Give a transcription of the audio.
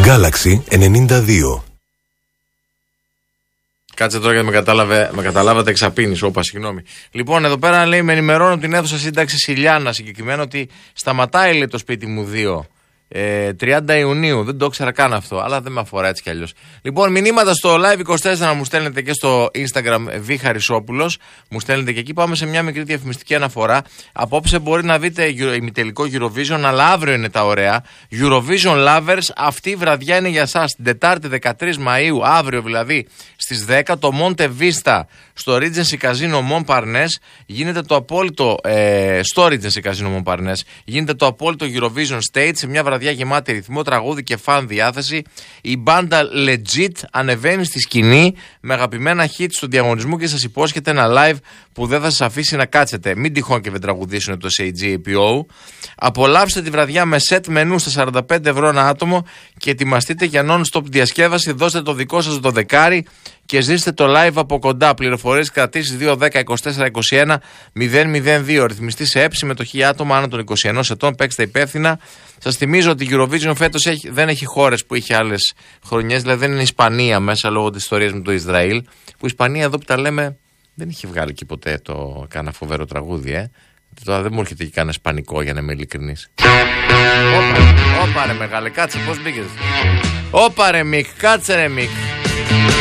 Galaxy 92. Κάτσε τώρα γιατί με καταλάβατε εξαπίνης, όπα, συγγνώμη. Λοιπόν, εδώ πέρα λέει, με ενημερώνω από την αίθουσα σύνταξη Ηλιάνα συγκεκριμένα ότι σταματάει, λέει, το σπίτι μου 2. 30 Ιουνίου, δεν το ήξερα καν αυτό, αλλά δεν με αφορά έτσι κι αλλιώς. Λοιπόν, μηνύματα στο Live24 μου στέλνετε και στο Instagram Β Χαρισόπουλος, μου στέλνετε και εκεί. Πάμε σε μια μικρή διαφημιστική αναφορά. Απόψε μπορεί να δείτε ημιτελικό Eurovision, αλλά αύριο είναι τα ωραία. Eurovision Lovers, αυτή η βραδιά είναι για σας. Την Τετάρτη 13 Μαΐου, αύριο δηλαδή στις 10, το Monte Vista στο Regency Casino Montparnasse γίνεται το απόλυτο. Στο Regency Casino Montparnasse γίνεται το απόλυτο Eurovision Stage σε μια βραδιά γεμάτη ρυθμό, τραγούδι και φαν διάθεση. Η μπάντα Legit ανεβαίνει στη σκηνή με αγαπημένα hits του διαγωνισμού και σας υπόσχεται ένα live που δεν θα σας αφήσει να κάτσετε. Μην τυχόν και δεν τραγουδήσουν το CGAPO. Απολαύστε τη βραδιά με set μενού στα 45 ευρώ ένα άτομο και ετοιμαστείτε για non-stop διασκέδαση. Δώστε το δικό σας το δεκάρι και ζήστε το live από κοντά. Πληροφορίες κρατήσεις 210-24-21-002. Ρυθμιστή σε έψη με το 1000 άτομα άνω των 21 ετών. Παίξτε υπεύθυνα. Σας θυμίζω ότι η Eurovision φέτος δεν έχει χώρες που είχε άλλες χρονιές. Δηλαδή δεν είναι Ισπανία μέσα λόγω της ιστορίας με το Ισραήλ. Που η Ισπανία εδώ που τα λέμε δεν είχε βγάλει και ποτέ το κάνα φοβερό τραγούδι. Τώρα δεν μου έρχεται και κανένα ισπανικό για να είμαι ειλικρινής. Όπα ρε μεγάλε, κάτσε, πώς μπήκες. Όπα ρε Μικ, κάτσε ρε Μικ.